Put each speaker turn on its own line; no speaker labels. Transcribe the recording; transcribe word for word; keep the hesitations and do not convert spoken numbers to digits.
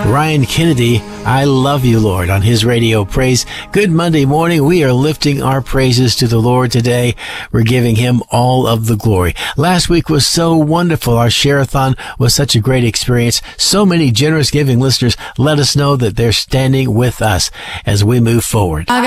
Ryan Kennedy, I Love You, Lord, on his radio praise. Good Monday morning. We are lifting our praises to the Lord today. We're giving him all of the glory. Last week was so wonderful. Our share-a-thon was such a great experience. So many generous giving listeners let us know that they're standing with us as we move forward.